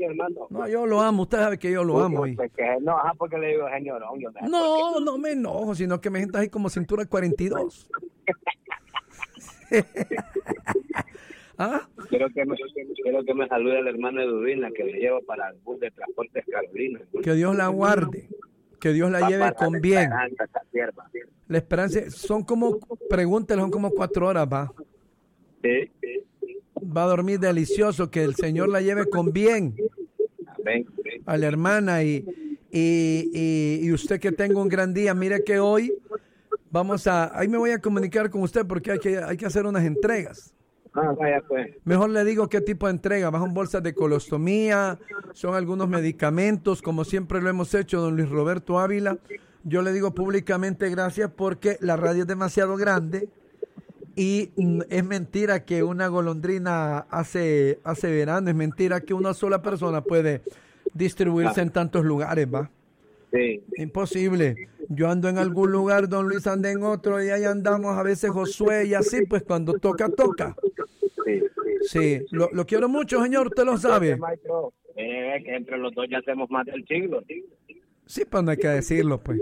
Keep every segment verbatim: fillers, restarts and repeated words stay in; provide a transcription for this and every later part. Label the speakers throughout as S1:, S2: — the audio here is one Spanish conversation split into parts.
S1: hermano.
S2: No, yo lo amo, usted sabe que yo lo amo. Y...
S1: No, ajá, porque le digo señorón. Yo
S2: no, no, no me enojo, sino que me siento ahí como cintura cuarenta y dos.
S1: ¿Ah? Quiero que, me, quiero que me salude el hermano Eduvina, que le llevo para el bus de Transportes Carolina.
S2: Que Dios la guarde, que Dios la lleve con bien. La esperanza, son como, pregúntele, son como cuatro horas, va.
S1: Sí, sí.
S2: Va a dormir delicioso, que el Señor la lleve con bien.
S1: Amén.
S2: A la hermana y, y, y, y usted que tenga un gran día. Mire que hoy vamos a, ahí me voy a comunicar con usted porque hay que, hay que hacer unas entregas.
S1: Ah, vaya pues.
S2: Mejor le digo qué tipo de entrega. Son bolsas de colostomía, son algunos medicamentos, como siempre lo hemos hecho, don Luis Roberto Ávila. Yo le digo públicamente gracias porque la radio es demasiado grande y es mentira que una golondrina hace, hace verano, es mentira que una sola persona puede distribuirse en tantos lugares, ¿va?
S1: Sí.
S2: Imposible. Yo ando en algún lugar, don Luis anda en otro y ahí andamos a veces Josué y así, pues cuando toca, toca.
S1: Sí,
S2: sí. Lo, lo quiero mucho, señor, usted lo sabe.
S1: Maestro, eh, que entre los dos ya hacemos más del siglo.
S2: Sí, pues no hay que decirlo, pues.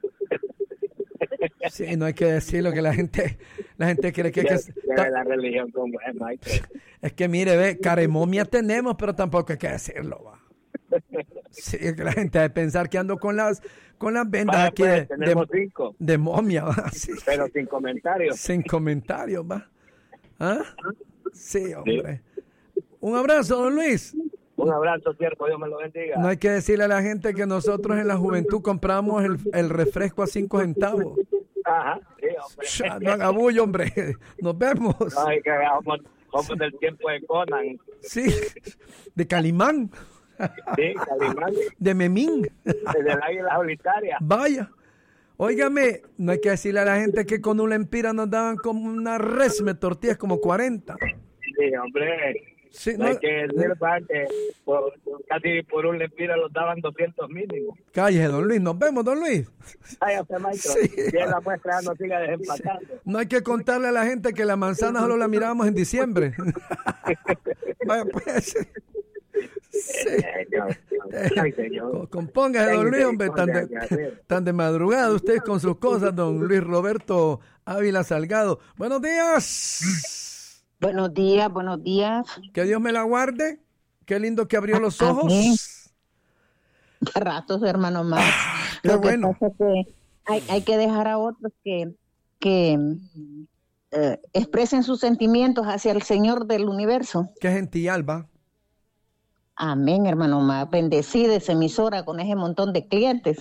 S2: Sí, no hay que decirlo, que la gente la gente cree que...
S1: Ya,
S2: que
S1: ya la religión como es, maestro.
S2: Es que mire, ve, caremomia tenemos, pero tampoco hay que decirlo, va. Sí, es que la gente ha de pensar que ando con las con las vendas
S1: Vaya,
S2: aquí
S1: pues,
S2: de,
S1: tenemos
S2: de,
S1: cinco.
S2: de momia, va. Sí.
S1: Pero sin comentarios.
S2: Sin comentarios, va. ¿Ah? Sí, hombre. Sí. Un abrazo, don Luis.
S1: Un abrazo, cierto, Dios me lo bendiga.
S2: No hay que decirle a la gente que nosotros en la juventud compramos el, el refresco a cinco centavos.
S1: Ajá, sí,
S2: hombre. No haga bullo, hombre. Nos vemos.
S1: Ay, que vamos, vamos del tiempo de Conan.
S2: Sí, de Calimán.
S1: Sí, Calimán.
S2: De Memín.
S1: Desde el águila solitaria.
S2: Vaya. Óigame, no hay que decirle a la gente que con una empira nos daban como una resme tortillas como cuarenta.
S1: Sí, hombre.
S2: Sí,
S1: no, no hay que decir, que por, casi por un lempira los daban doscientos mínimo.
S2: Cállese, don Luis. Nos vemos, don Luis.
S1: Cállate, maestro. Sí, si es la muestra, no siga desempacando. Sí.
S2: No hay que contarle a la gente que la manzana solo la mirábamos en diciembre. Vaya, pues. Sí.
S1: Ay, señor.
S2: Compóngase, don Luis, hombre, tan de, tan de madrugada usted con sus cosas, don Luis Roberto Ávila Salgado. Buenos días.
S3: Buenos días, buenos días.
S2: Que Dios me la guarde. Qué lindo que abrió los ojos.
S3: Amén. De ratos, hermano, más.
S2: Qué
S3: Lo
S2: bueno.
S3: Que pasa es que hay, hay que dejar a otros que, que eh, expresen sus sentimientos hacia el Señor del universo.
S2: Qué gentil, Alba.
S3: Amén, hermano, más bendecida esa emisora con ese montón de clientes.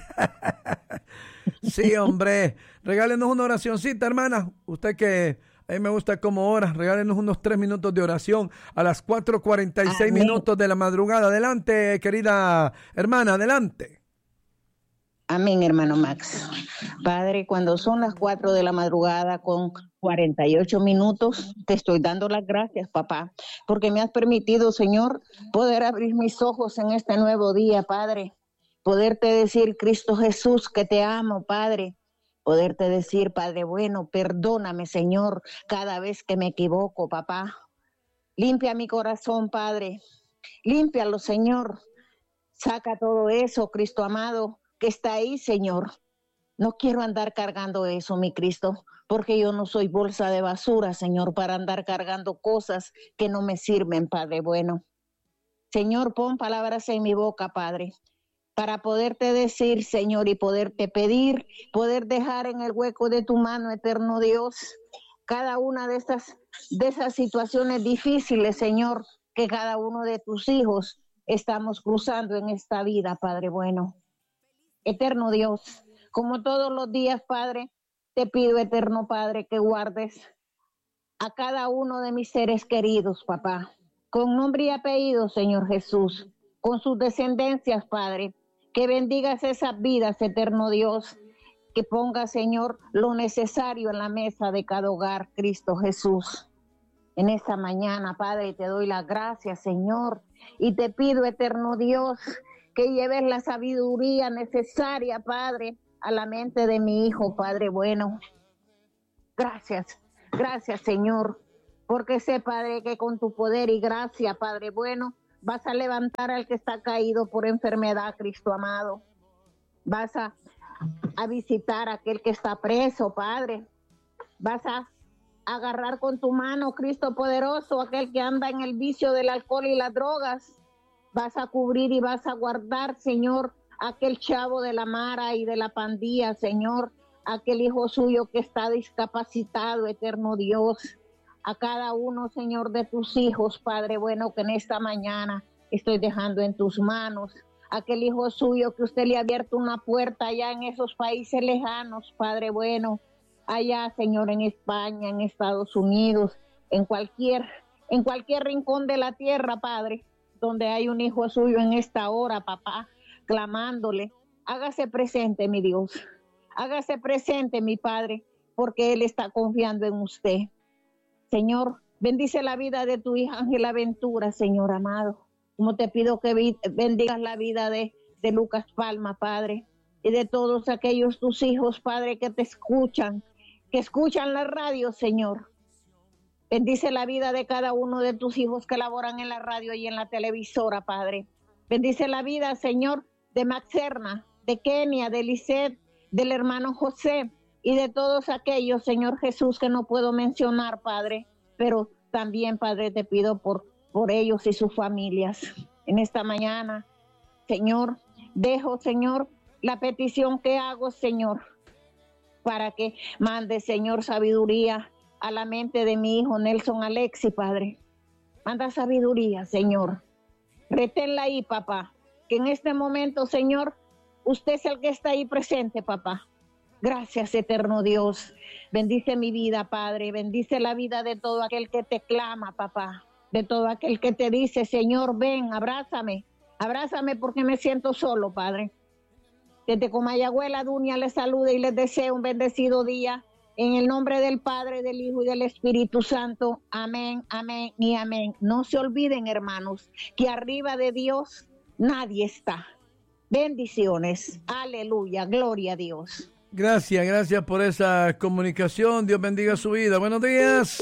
S2: Sí, hombre. Regálenos una oracioncita, hermana. Usted que a mí me gusta como hora. Regálenos unos tres minutos de oración a las cuatro cuarenta y seis minutos de la madrugada. Adelante, querida hermana, adelante.
S3: Amén, hermano Max. Padre, cuando son las cuatro de la madrugada con cuarenta y ocho minutos, te estoy dando las gracias, papá, porque me has permitido, Señor, poder abrir mis ojos en este nuevo día, Padre. Poderte decir, Cristo Jesús, que te amo, Padre. Poderte decir, Padre bueno, perdóname, Señor, cada vez que me equivoco, papá. Limpia mi corazón, Padre. Límpialo, Señor. Saca todo eso, Cristo amado, que está ahí, Señor. No quiero andar cargando eso, mi Cristo, porque yo no soy bolsa de basura, Señor, para andar cargando cosas que no me sirven, Padre bueno. Señor, pon palabras en mi boca, Padre, para poderte decir, Señor, y poderte pedir, poder dejar en el hueco de tu mano, eterno Dios, cada una de estas, de esas situaciones difíciles, Señor, que cada uno de tus hijos estamos cruzando en esta vida, Padre bueno. Eterno Dios, como todos los días, Padre, te pido, eterno Padre, que guardes a cada uno de mis seres queridos, papá, con nombre y apellido, Señor Jesús, con sus descendencias, Padre, que bendigas esas vidas, eterno Dios, que ponga, Señor, lo necesario en la mesa de cada hogar, Cristo Jesús. En esta mañana, Padre, te doy las gracias, Señor, y te pido, eterno Dios, que lleves la sabiduría necesaria, Padre, a la mente de mi hijo, Padre bueno. Gracias, gracias, Señor, porque sé, Padre, que con tu poder y gracia, Padre bueno, Vas a levantar al que está caído por enfermedad, Cristo amado. Vas a, a visitar a aquel que está preso, Padre. Vas a agarrar con tu mano, Cristo poderoso, aquel que anda en el vicio del alcohol y las drogas. Vas a cubrir y vas a guardar, Señor, aquel chavo de la mara y de la pandilla, Señor, aquel hijo suyo que está discapacitado, eterno Dios. A cada uno, Señor, de tus hijos, Padre bueno, que en esta mañana estoy dejando en tus manos. Aquel hijo suyo que usted le ha abierto una puerta allá en esos países lejanos, Padre bueno, allá, Señor, en España, en Estados Unidos, en cualquier, en cualquier rincón de la tierra, Padre, donde hay un hijo suyo en esta hora, papá, clamándole. Hágase presente, mi Dios. Hágase presente, mi Padre, porque Él está confiando en usted. Señor, bendice la vida de tu hija Ángela Ventura, Señor amado. Como te pido que bendigas la vida de, de Lucas Palma, Padre, y de todos aquellos tus hijos, Padre, que te escuchan, que escuchan la radio, Señor. Bendice la vida de cada uno de tus hijos que laboran en la radio y en la televisora, Padre. Bendice la vida, Señor, de Maxerna, de Kenia, de Lisette, del hermano José y de todos aquellos, Señor Jesús, que no puedo mencionar, Padre, pero también, Padre, te pido por, por ellos y sus familias. En esta mañana, Señor, dejo, Señor, la petición que hago, Señor, para que mande, Señor, sabiduría a la mente de mi hijo Nelson Alexi, Padre. Manda sabiduría, Señor. Reténla ahí, papá, que en este momento, Señor, usted es el que está ahí presente, papá. Gracias, eterno Dios. Bendice mi vida, Padre. Bendice la vida de todo aquel que te clama, papá. De todo aquel que te dice, Señor, ven, abrázame. Abrázame porque me siento solo, Padre. Desde Comayagüela, Dunia les saluda y les deseo un bendecido día. En el nombre del Padre, del Hijo y del Espíritu Santo. Amén, amén y amén. No se olviden, hermanos, que arriba de Dios nadie está. Bendiciones. Aleluya. Gloria a Dios.
S2: Gracias, gracias por esa comunicación. Dios bendiga su vida. Buenos días.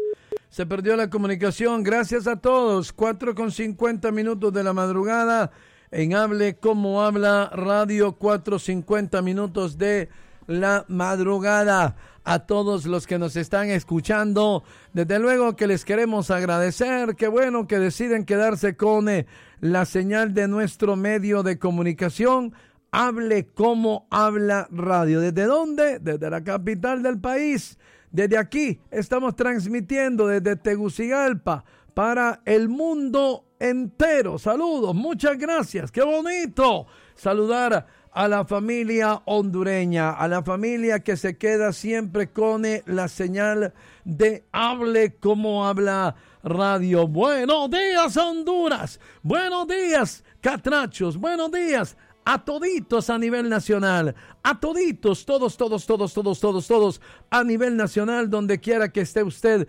S2: Se perdió la comunicación. Gracias a todos. cuatro con cincuenta minutos de la madrugada en Hable Como Habla Radio. cuatro cincuenta minutos de la madrugada. A todos los que nos están escuchando, desde luego que les queremos agradecer. Qué bueno que deciden quedarse con eh, la señal de nuestro medio de comunicación. Hable Como Habla Radio. ¿Desde dónde? Desde la capital del país. Desde aquí estamos transmitiendo desde Tegucigalpa para el mundo entero. Saludos, muchas gracias. Qué bonito saludar a la familia hondureña, a la familia que se queda siempre con la señal de Hable Como Habla Radio. Buenos días, Honduras. Buenos días, Catrachos. Buenos días a toditos a nivel nacional, a toditos, todos, todos, todos, todos, todos, todos a nivel nacional, donde quiera que esté usted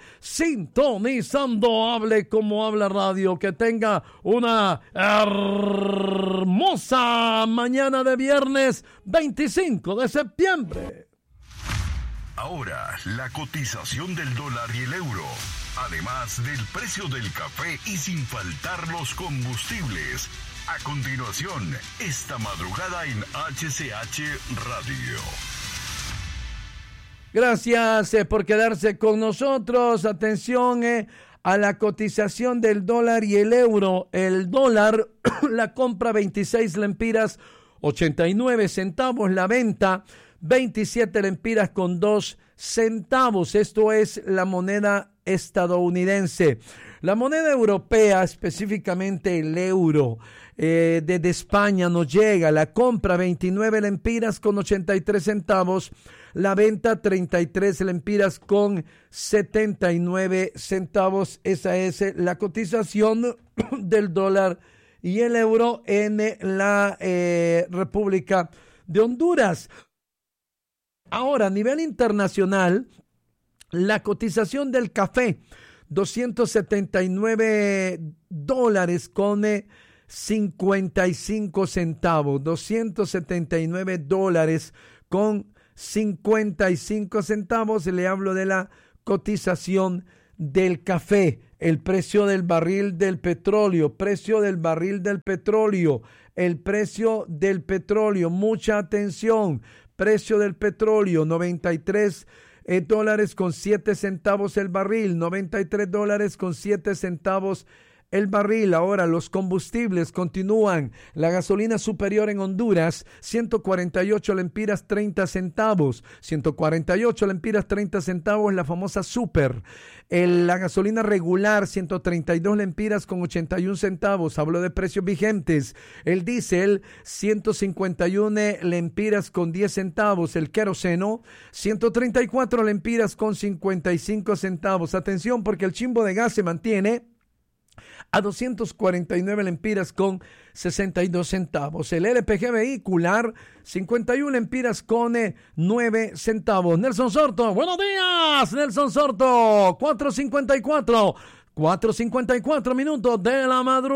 S2: sintonizando Hable Como Habla Radio. Que tenga una hermosa mañana de viernes veinticinco de septiembre.
S4: Ahora, la cotización del dólar y el euro, además del precio del café y sin faltar los combustibles. A continuación, esta madrugada en H C H Radio.
S2: Gracias eh, por quedarse con nosotros. Atención eh, a la cotización del dólar y el euro. El dólar, la compra veintiséis lempiras ochenta y nueve centavos, la venta veintisiete lempiras con dos centavos. Esto es la moneda estadounidense. La moneda europea, específicamente el euro, eh, desde España nos llega. La compra veintinueve lempiras con ochenta y tres centavos, la venta treinta y tres lempiras con setenta y nueve centavos. Esa es la cotización del dólar y el euro en la eh, República de Honduras. Ahora, a nivel internacional, la cotización del café, doscientos setenta y nueve dólares con cincuenta y cinco centavos, doscientos setenta y nueve dólares con cincuenta y cinco centavos. Le hablo de la cotización del café el precio del barril del petróleo, precio del barril del petróleo, el precio del petróleo, mucha atención, precio del petróleo, noventa y tres eh, dólares con siete centavos el barril, noventa y tres dólares con siete centavos el barril. Ahora los combustibles continúan. La gasolina superior en Honduras, ciento cuarenta y ocho lempiras treinta centavos. ciento cuarenta y ocho lempiras treinta centavos, la famosa super. El, la gasolina regular, ciento treinta y dos lempiras con ochenta y un centavos. Hablo de precios vigentes. El diésel, ciento cincuenta y uno lempiras con diez centavos. El queroseno, ciento treinta y cuatro lempiras con cincuenta y cinco centavos. Atención, porque el chimbo de gas se mantiene a doscientos cuarenta y nueve lempiras con sesenta y dos centavos. El L P G vehicular, cincuenta y una lempiras con nueve centavos. Nelson Sorto, buenos días, Nelson Sorto, cuatro cincuenta y cuatro, cuatro cincuenta y cuatro minutos de la madrugada.